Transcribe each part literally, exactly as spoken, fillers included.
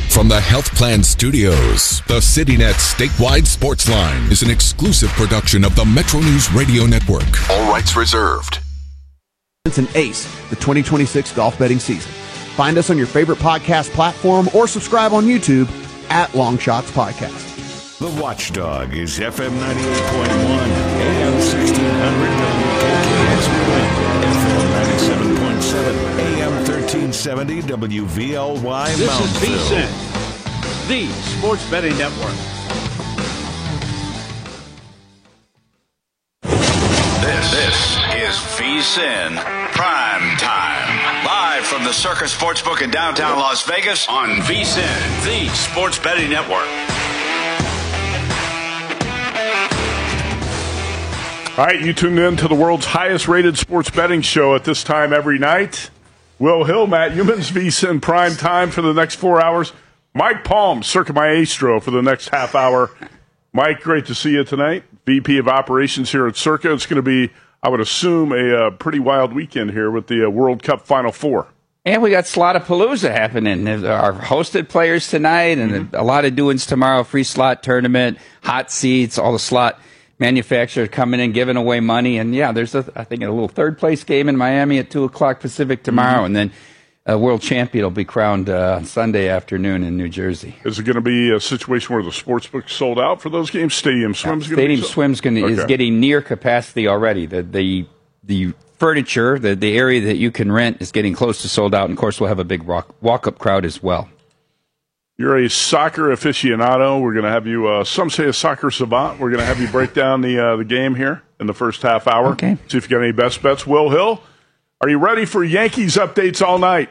From the Health Plan Studios, the CityNet Statewide Sports Line is an exclusive production of the Metro News Radio Network. All rights reserved. It's an ace, the twenty twenty-six golf betting season. Find us on your favorite podcast platform or subscribe on YouTube at Long Shots Podcast. The Watchdog is F M ninety-eight point one, A M sixteen hundred, W K K X Wheeling, F M ninety-seven point seven, A M thirteen seventy, W V L Y This Moundsville. is VSiN, the Sports Betting Network. This, this is VSiN Prime Time. Live from the Circus Sportsbook in downtown Las Vegas on VSiN, the Sports Betting Network. All right, you tuned in to the world's highest-rated sports betting show at this time every night. Will Hill, Matt Youmans, VSiN Prime Time for the next four hours. Mike Palm, Circa Maestro, for the next half hour. Mike, great to see you tonight. V P of Operations here at Circa. It's going to be, I would assume, a uh, pretty wild weekend here with the uh, World Cup Final Four. And we got Slotapalooza happening. There's our hosted players tonight and mm-hmm. a lot of doings tomorrow. Free slot tournament, hot seats, all the slot manufacturers coming in, giving away money. And, yeah, there's, a, I think, a little third-place game in Miami at two o'clock Pacific tomorrow. Mm-hmm. And then a world champion will be crowned uh, Sunday afternoon in New Jersey. Is it going to be a situation where the sportsbook's sold out for those games? Stadium Swim's yeah, going to be Stadium Swim's going to okay. is getting near capacity already. The the the furniture, the, the area that you can rent is getting close to sold out. And, of course, we'll have a big walk, walk-up crowd as well. You're a soccer aficionado. We're going to have you, uh, some say a soccer savant. We're going to have you break down the uh, the game here in the first half hour. Okay. See if you got any best bets. Will Hill, are you ready for Yankees updates all night?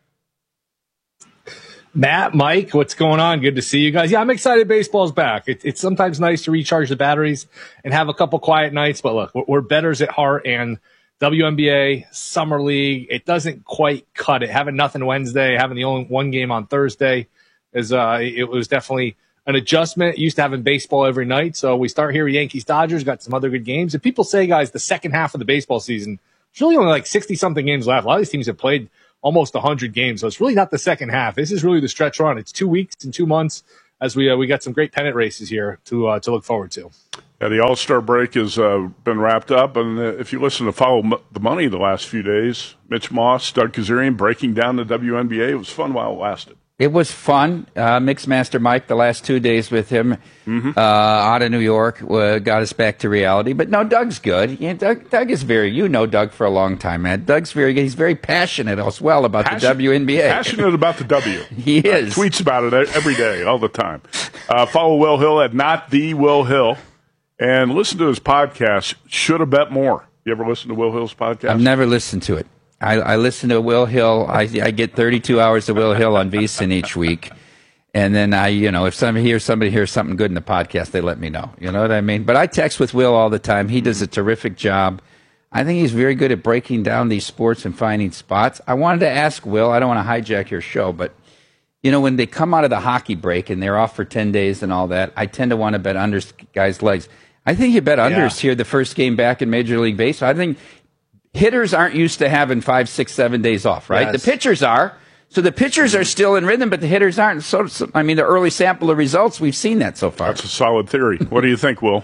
Matt, Mike, what's going on? Good to see you guys. Yeah, I'm excited baseball's back. It, it's sometimes nice to recharge the batteries and have a couple quiet nights. But look, we're, we're bettors at heart, and W N B A, Summer League, it doesn't quite cut it. Having nothing Wednesday, having the only one game on Thursday, is uh, it was definitely an adjustment. Used to having baseball every night. So we start here with Yankees-Dodgers, got some other good games. And people say, guys, the second half of the baseball season, there's really only like sixty-something games left. A lot of these teams have played almost one hundred games. So it's really not the second half. This is really the stretch run. It's two weeks and two months as we uh, we got some great pennant races here to uh, to look forward to. Yeah, the All-Star break has uh, been wrapped up. And uh, if you listen to Follow M- the Money the last few days, Mitch Moss, Doug Kazarian breaking down the W N B A, it was fun while it lasted. It was fun. Uh, Mixmaster Mike, the last two days with him mm-hmm. uh, out of New York, uh, got us back to reality. But no, Doug's good. Yeah, Doug, Doug is very, you know Doug for a long time, man. Doug's very good. He's very passionate as well about Passion, the W N B A. Passionate about the W. He is. Uh, tweets about it every day, all the time. Uh, follow Will Hill at Not The Will Hill. And listen to his podcast, Should Have Bet More. You ever listen to Will Hill's podcast? I've never listened to it. I, I listen to Will Hill. I, I get thirty-two hours of Will Hill on VSiN each week. And then I, you know, if somebody hears somebody hears something good in the podcast, they let me know. You know what I mean? But I text with Will all the time. He does a terrific job. I think he's very good at breaking down these sports and finding spots. I wanted to ask Will, I don't want to hijack your show, but, you know, when they come out of the hockey break and they're off for ten days and all that, I tend to want to bet unders guys' legs. I think you bet unders yeah. here the first game back in Major League Baseball. I think hitters aren't used to having five, six, seven days off, right? Yes. The pitchers are. So the pitchers are still in rhythm, but the hitters aren't. So, so, I mean, the early sample of results, we've seen that so far. That's a solid theory. What do you think, Will?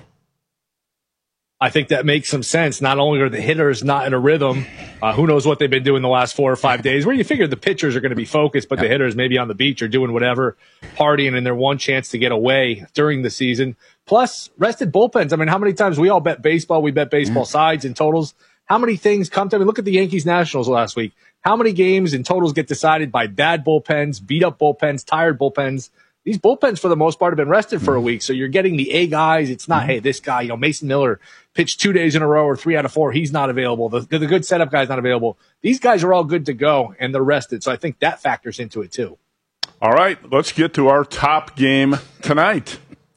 I think that makes some sense. Not only are the hitters not in a rhythm, uh, who knows what they've been doing the last four or five days, where you figure the pitchers are going to be focused, but yeah. the hitters maybe on the beach or doing whatever, partying, and their one chance to get away during the season. Plus, rested bullpens. I mean, how many times we all bet baseball, we bet baseball mm-hmm. sides and totals. How many things come to, I mean, look at the Yankees Nationals last week. How many games and totals get decided by bad bullpens, beat up bullpens, tired bullpens? These bullpens, for the most part, have been rested for a week. So you're getting the A guys. It's not, mm-hmm. hey, this guy, you know, Mason Miller pitched two days in a row or three out of four. He's not available. The, the good setup guy's not available. These guys are all good to go, and they're rested. So I think that factors into it, too. All right, let's get to our top game tonight.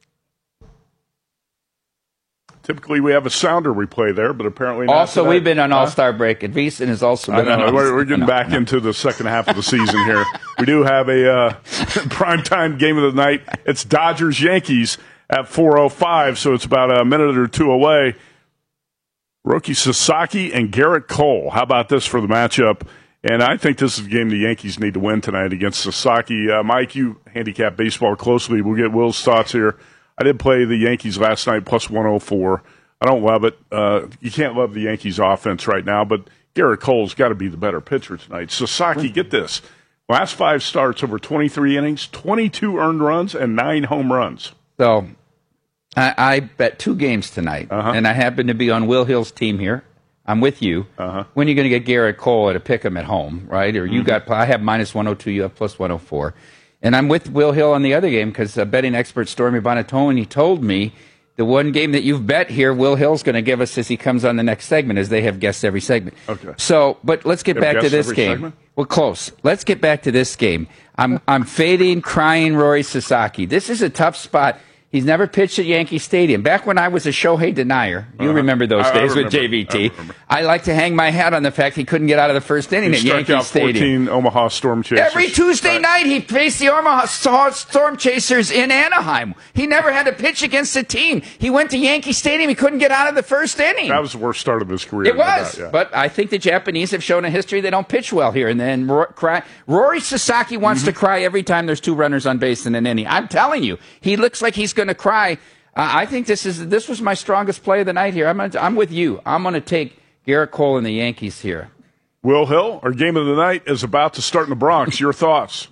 Typically, we have a sounder replay there, but apparently not. Also, tonight. We've been on huh? All-Star break, and VSiN has also been I know, on. We're, we're getting no, back no. into the second half of the season here. We do have a uh, primetime game of the night. It's Dodgers-Yankees at four oh five, so it's about a minute or two away. Roki Sasaki and Garrett Cole. How about this for the matchup? And I think this is a game the Yankees need to win tonight against Sasaki. Uh, Mike, you handicap baseball closely. We'll get Will's thoughts here. I did play the Yankees last night, plus one oh four. I don't love it. Uh, you can't love the Yankees' offense right now, but Garrett Cole's got to be the better pitcher tonight. Sasaki, get this. Last five starts over twenty-three innings, twenty-two earned runs, and nine home runs. So I, I bet two games tonight, Uh-huh. and I happen to be on Will Hill's team here. I'm with you. Uh-huh. When are you going to get Garrett Cole at a pick 'em at home, right? Or you Mm-hmm. got, I have minus one oh two, you have plus one oh four. And I'm with Will Hill on the other game because uh, betting expert Stormy Bonatoni told me the one game that you've bet here, Will Hill's going to give us as he comes on the next segment, as they have guests every segment. Okay. So, but let's get They have back to guests this every game. segment? Well, close. Let's get back to this game. I'm I'm fading, crying Rory Sasaki. This is a tough spot. He's never pitched at Yankee Stadium. Back when I was a Shohei denier, you Uh-huh. remember those I- I days remember. with J V I T. remember. I, like to hang my hat on the fact he couldn't get out of the first inning He at struck Yankee out Stadium. fourteen Omaha Storm Chasers. Every Tuesday Right. night, he faced the Omaha Storm Chasers in Anaheim. He never had to pitch against a team. He went to Yankee Stadium. He couldn't get out of the first inning. That was the worst start of his career. It no was, doubt, yeah. but I think the Japanese have shown a history they don't pitch well here. And then Ro- cry. Rory Sasaki wants Mm-hmm. to cry every time there's two runners on base in an inning. I'm telling you, he looks like he's going to cry. Uh, I think this is this was my strongest play of the night here. I'm gonna, I'm with you. I'm going to take Garrett Cole and the Yankees here. Will Hill, our game of the night is about to start in the Bronx. Your thoughts?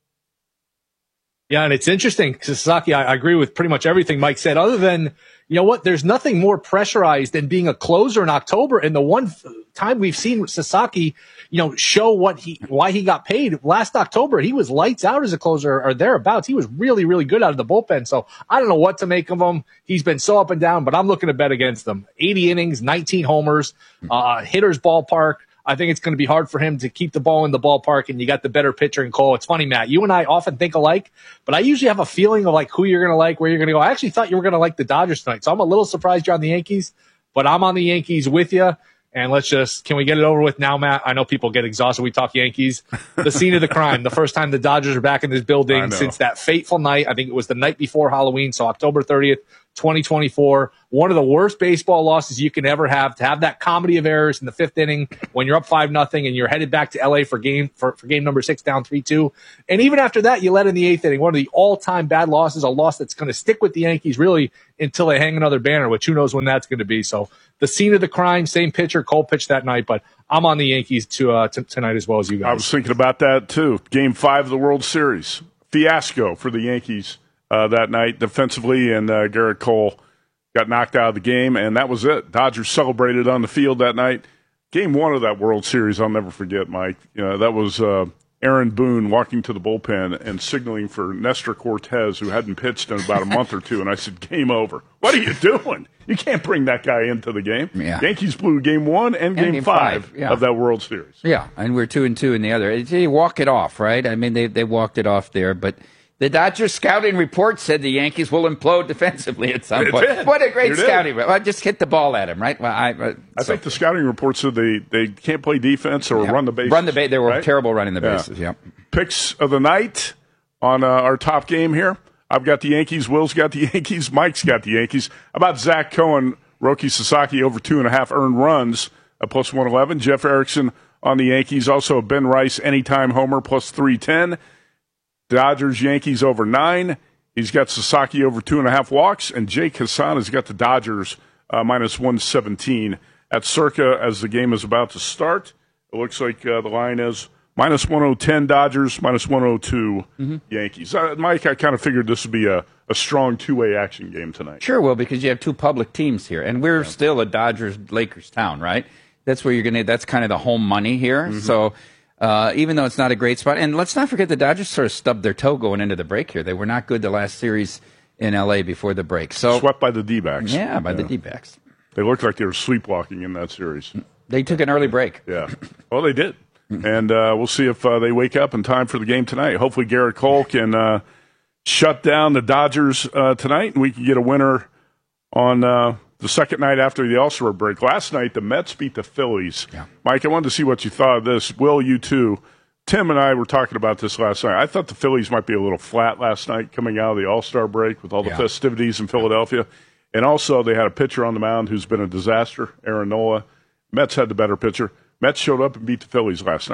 Yeah, and it's interesting. Sasaki, I, I agree with pretty much everything Mike said, other than, you know what, there's nothing more pressurized than being a closer in October. And the one f- time we've seen Sasaki, you know, show what he, why he got paid last October, he was lights out as a closer or thereabouts. He was really, really good out of the bullpen. So I don't know what to make of him. He's been so up and down, but I'm looking to bet against him. eighty innings, nineteen homers, uh, hitter's ballpark. I think it's going to be hard for him to keep the ball in the ballpark, and you got the better pitcher in Cole. It's funny, Matt. You and I often think alike, but I usually have a feeling of like who you're going to like, where you're going to go. I actually thought you were going to like the Dodgers tonight, so I'm a little surprised you're on the Yankees, but I'm on the Yankees with you. And let's just, can we get it over with now, Matt? I know people get exhausted. We talk Yankees. The scene of the crime, the first time the Dodgers are back in this I building know. since that fateful night. I think it was the night before Halloween, so October thirtieth, twenty twenty-four. One of the worst baseball losses you can ever have, to have that comedy of errors in the fifth inning when you're up five nothing and you're headed back to L A for game for, for game number six, down three two. And even after that, you led in the eighth inning. One of the all-time bad losses, a loss that's going to stick with the Yankees really until they hang another banner, which who knows when that's going to be. So the scene of the crime, same pitcher, Cole pitched that night, but I'm on the Yankees to, uh, t- tonight as well as you guys. I was thinking about that too. Game five of the World Series. Fiasco for the Yankees uh, that night defensively, and uh, Garrett Cole got knocked out of the game, and that was it. Dodgers celebrated on the field that night. Game one of that World Series, I'll never forget, Mike. You know, that was uh, Aaron Boone walking to the bullpen and signaling for Nestor Cortez, who hadn't pitched in about a month or two, and I said, game over. What are you doing? You can't bring that guy into the game. Yeah. Yankees blew game one and, And game, game five, five, yeah. of that World Series. Yeah, and we're two and two in the other. It's- They walk it off, right? I mean, they they walked it off there, but the Dodgers scouting report said the Yankees will implode defensively at some It point. did. What a great It did. scouting report! Well, just hit the ball at him, right? Well, I, uh, I so- think the scouting report said they, they can't play defense or yeah. run the bases. Run the base. They were right? terrible running the Yeah. bases. Yeah. Picks of the night on uh, our top game here. I've got the Yankees. Will's got the Yankees. Mike's got the Yankees. How about Zach Cohen, Roki Sasaki over two and a half earned runs, a plus one eleven. Jeff Erickson on the Yankees. Also Ben Rice, anytime homer, plus three ten. Dodgers, Yankees over nine. He's got Sasaki over two and a half walks. And Jake Hassan has got the Dodgers uh, minus one seventeen at Circa as the game is about to start. It looks like uh, the line is minus one oh ten Dodgers, minus one oh two Mm-hmm. Yankees. Uh, Mike, I kind of figured this would be a, a strong two-way action game tonight. Sure will, because you have two public teams here, and we're still a Dodgers-Lakers town, right? That's where you're going to. That's kind of the home money here. Mm-hmm. So uh, even though it's not a great spot, and let's not forget the Dodgers sort of stubbed their toe going into the break here. They were not good the last series in L A before the break. So Swept by the D-backs. yeah, by the D-backs. They looked like they were sleepwalking in that series. They took an early break. Yeah. Well, they did. And uh, we'll see if uh, they wake up in time for the game tonight. Hopefully Garrett Cole can uh, shut down the Dodgers uh, tonight, and we can get a winner on uh, the second night after the All-Star break. Last night, the Mets beat the Phillies. Yeah. Mike, I wanted to see what you thought of this. Will, you too. Tim and I were talking about this last night. I thought the Phillies might be a little flat last night coming out of the All-Star break with all the Yeah. festivities in Philadelphia. And also, they had a pitcher on the mound who's been a disaster, Aaron Nola. Mets had the better pitcher. Mets showed up and beat the Phillies last night.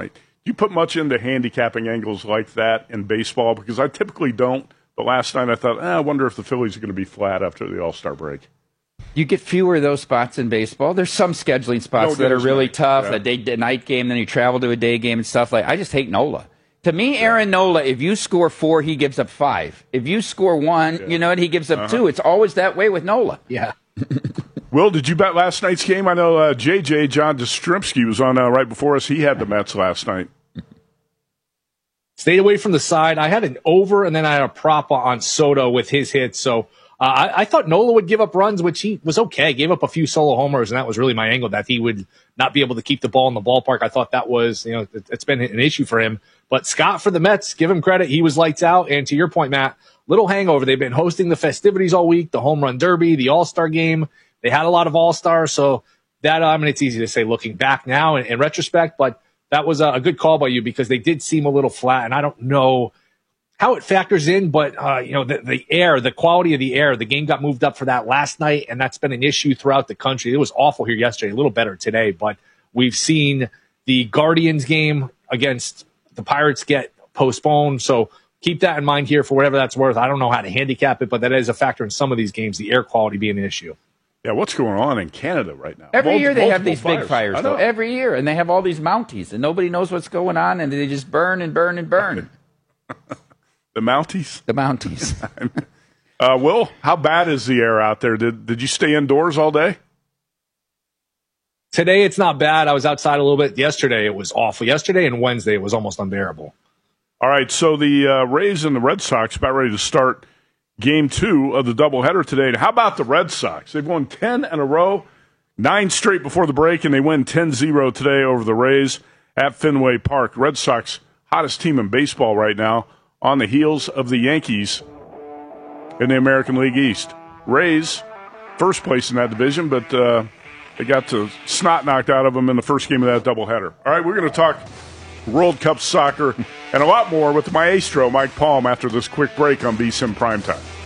you put much into handicapping angles like that in baseball? Because I typically don't. But last night I thought, eh, I wonder if the Phillies are going to be flat after the All-Star break. You get fewer of those spots in baseball. There's some scheduling spots No, that are really night. tough, Yeah. a day, a night game, then you travel to a day game and stuff like. I just hate Nola. To me, Aaron Nola, if you score four, he gives up five. If you score one, yeah. you know what, he gives up uh-huh. two. It's always that way with Nola. Yeah. Will, did you bet last night's game? I know uh, J J, John Dostrimsky, was on uh, right before us. He had the Mets last night. Stayed away from the side. I had an over, and then I had a prop on Soto with his hits. So uh, I, I thought Nola would give up runs, which he was okay. Gave up a few solo homers, and that was really my angle, that he would not be able to keep the ball in the ballpark. I thought that was, you know, it, it's been an issue for him. But Scott for the Mets, give him credit. He was lights out. And to your point, Matt, little hangover. They've been hosting the festivities all week, the home run derby, the all-star game. They had a lot of all-stars. So that, I mean, it's easy to say looking back now in, in retrospect, but that was a, a good call by you because they did seem a little flat. And I don't know how it factors in, but, uh, you know, the, the air, the quality of the air, the game got moved up for that last night, and that's been an issue throughout the country. It was awful here yesterday, a little better today, but we've seen the Guardians game against the Pirates get postponed. So keep that in mind here for whatever that's worth. I don't know how to handicap it, but that is a factor in some of these games, the air quality being an issue. Yeah, what's going on in Canada right now? Every Mul- year they have these fires. big fires, though. Every year. And they have all these Mounties, and nobody knows what's going on, and they just burn and burn and burn. The Mounties? The Mounties. uh, Will, how bad is the air out there? Did Did you stay indoors all day? Today it's not bad. I was outside a little bit. Yesterday it was awful. Yesterday and Wednesday it was almost unbearable. All right, so the uh, Rays and the Red Sox about ready to start game two of the doubleheader today. And how about the Red Sox? They've won ten in a row, nine straight before the break, and they win ten zero today over the Rays at Fenway Park. Red Sox, hottest team in baseball right now, on the heels of the Yankees in the American League East. Rays, first place in that division, but uh, they got the snot knocked out of them in the first game of that doubleheader. All right, we're going to talk World Cup soccer and a lot more with the maestro, Mike Palm, after this quick break on V S I N Primetime.